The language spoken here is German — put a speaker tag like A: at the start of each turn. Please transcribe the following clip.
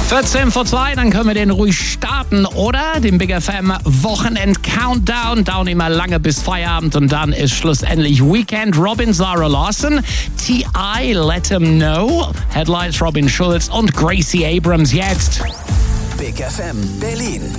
A: 14 vor 2, dann können wir den ruhig starten, oder? Den Big FM Wochenend-Countdown. Dauern immer lange bis Feierabend und dann ist schlussendlich Weekend. Robin, Zara Larsson, T.I., Let Him Know, Headlights Robin Schulz und Gracie Abrams jetzt.
B: Big FM Berlin.